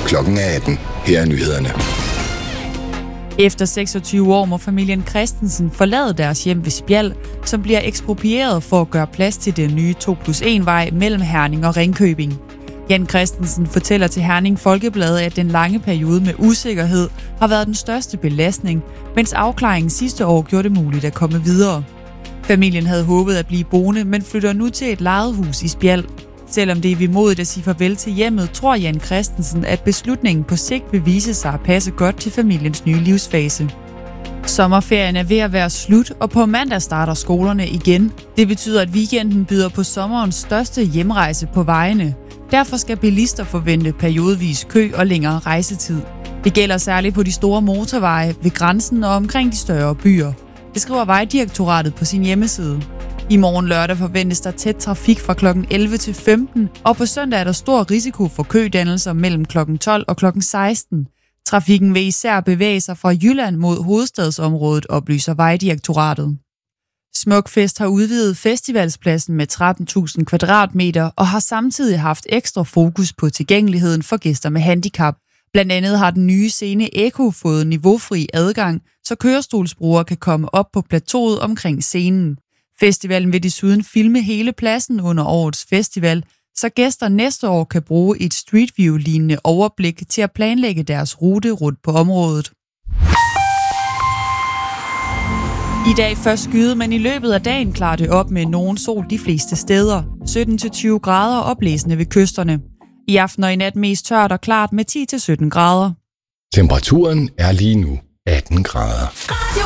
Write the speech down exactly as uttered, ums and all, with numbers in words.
Klokken er atten. Her er nyhederne. Efter seksogtyve år må familien Christensen forlade deres hjem ved Spjald, som bliver eksproprieret for at gøre plads til den nye to plus en vej mellem Herning og Ringkøbing. Jan Christensen fortæller til Herning Folkeblad, at den lange periode med usikkerhed har været den største belastning, mens afklaringen sidste år gjorde det muligt at komme videre. Familien havde håbet at blive boende, men flytter nu til et lejet hus i Spjald. Selvom det er vemodigt at sige farvel til hjemmet, tror Jan Christensen, at beslutningen på sigt vil vise sig at passe godt til familiens nye livsfase. Sommerferien er ved at være slut, og på mandag starter skolerne igen. Det betyder, at weekenden byder på sommerens største hjemrejse på vejene. Derfor skal bilister forvente periodevis kø og længere rejsetid. Det gælder særligt på de store motorveje, ved grænsen og omkring de større byer. Det skriver Vejdirektoratet på sin hjemmeside. I morgen lørdag forventes der tæt trafik fra klokken elleve til femten, og på søndag er der stor risiko for kødannelser mellem klokken tolv og klokken seksten. Trafikken vil især bevæge sig fra Jylland mod hovedstadsområdet, oplyser Vejdirektoratet. Smukfest har udvidet festivalspladsen med tretten tusind kvadratmeter og har samtidig haft ekstra fokus på tilgængeligheden for gæster med handicap. Blandt andet har den nye scene Eko fået niveaufri adgang, så kørestolsbrugere kan komme op på plateauet omkring scenen. Festivalen vil desuden filme hele pladsen under årets festival, så gæster næste år kan bruge et Street View-lignende overblik til at planlægge deres rute rundt på området. I dag først skyde, men i løbet af dagen klarer det op med nogen sol de fleste steder. sytten til tyve grader oplæsende ved kysterne. I aften og i nat mest tørt og klart med ti til sytten grader. Temperaturen er lige nu atten grader. Radio